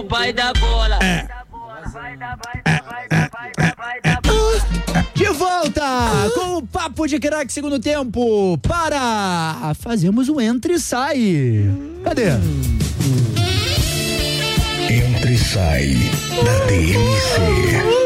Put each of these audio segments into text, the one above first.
pai da bola. De volta com o Papo de Craque segundo tempo para fazermos um entra e sai. Cadê? Entra e sai da DMC.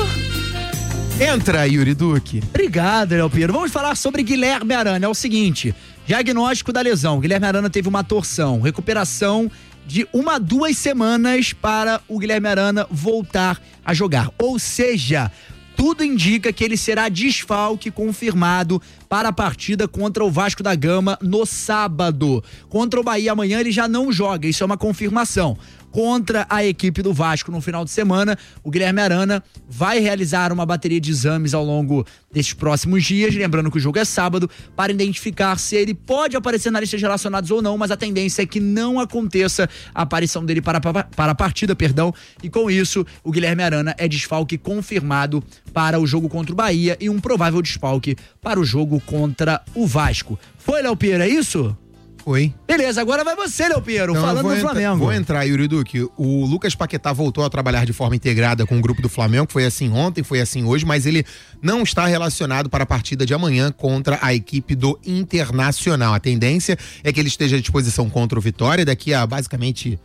Entra, Yuri Duque. Obrigado, Léo Pinheiro. Vamos falar sobre Guilherme Arana. É o seguinte, diagnóstico da lesão. Guilherme Arana teve uma torção, recuperação de 1 a 2 semanas para o Guilherme Arana voltar a jogar. Ou seja, tudo indica que ele será desfalque confirmado para a partida contra o Vasco da Gama no sábado. Contra o Bahia amanhã ele já não joga, isso é uma confirmação. Contra a equipe do Vasco no final de semana, o Guilherme Arana vai realizar uma bateria de exames ao longo desses próximos dias, lembrando que o jogo é sábado, para identificar se ele pode aparecer na lista de relacionados ou não, mas a tendência é que não aconteça a aparição dele para a partida, e com isso o Guilherme Arana é desfalque confirmado para o jogo contra o Bahia e um provável desfalque para o jogo contra o Vasco. Foi, Léo Pinheiro, é isso? Foi. Beleza, agora vai você, Léo Pinheiro, falando do Flamengo. Vou entrar, Yuri Duque. O Lucas Paquetá voltou a trabalhar de forma integrada com o grupo do Flamengo, foi assim ontem, foi assim hoje, mas ele não está relacionado para a partida de amanhã contra a equipe do Internacional. A tendência é que ele esteja à disposição contra o Vitória daqui a basicamente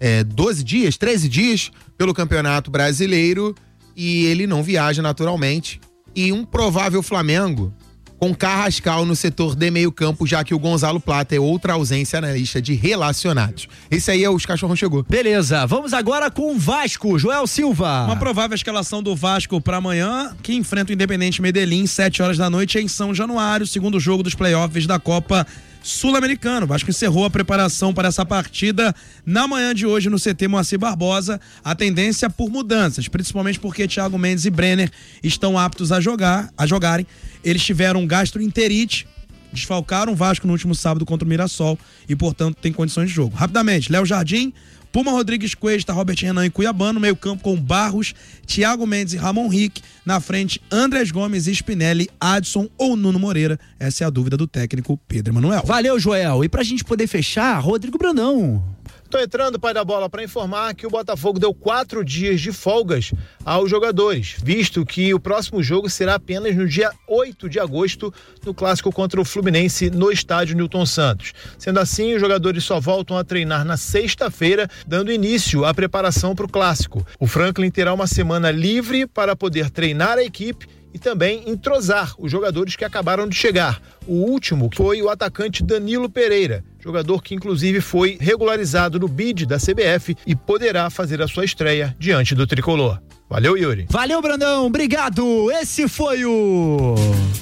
13 dias pelo Campeonato Brasileiro, e ele não viaja naturalmente. E um provável Flamengo com Carrascal no setor de meio campo, já que o Gonzalo Plata é outra ausência na lista de relacionados. Esse aí é os cachorros chegou. Beleza, vamos agora com o Vasco, Joel Silva. Uma provável escalação do Vasco para amanhã, que enfrenta o Independente Medellín, 7 horas da noite em São Januário, segundo jogo dos playoffs da Copa Sul-Americano. O Vasco encerrou a preparação para essa partida na manhã de hoje no CT Moacir Barbosa. A tendência por mudanças, principalmente porque Thiago Mendes e Brenner estão aptos a jogarem. Eles tiveram gastroenterite, desfalcaram o Vasco no último sábado contra o Mirassol e, portanto, tem condições de jogo. Rapidamente, Léo Jardim, Puma Rodrigues, Cuesta, Robert Renan e Cuiabano, meio campo com Barros, Thiago Mendes e Ramon Rick, na frente Andrés Gomes, Spinelli, Adson ou Nuno Moreira. Essa é a dúvida do técnico Pedro Emanuel. Valeu, Joel. E pra gente poder fechar, Rodrigo Brandão. Tô entrando, pai da bola, para informar que o Botafogo deu 4 dias de folgas aos jogadores, visto que o próximo jogo será apenas no dia 8 de agosto, no clássico contra o Fluminense no estádio Newton Santos. Sendo assim, os jogadores só voltam a treinar na sexta-feira, dando início à preparação para o clássico. O Franklin terá uma semana livre para poder treinar a equipe e também entrosar os jogadores que acabaram de chegar. O último foi o atacante Danilo Pereira, jogador que inclusive foi regularizado no bid da CBF e poderá fazer a sua estreia diante do Tricolor. Valeu, Yuri. Valeu, Brandão. Obrigado. Esse foi o...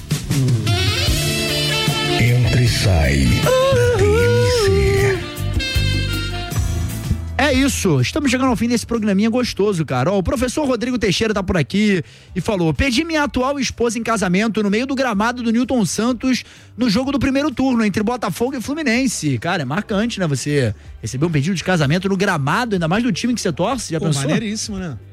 Entra e sai da DMC. É isso, estamos chegando ao fim desse programinha gostoso, cara. Ó, o professor Rodrigo Teixeira tá por aqui e falou: pedi minha atual esposa em casamento no meio do gramado do Newton Santos no jogo do primeiro turno entre Botafogo e Fluminense. Cara, é marcante, né? Você receber um pedido de casamento no gramado, ainda mais do time que você torce, já pensou? Maneiríssimo, né?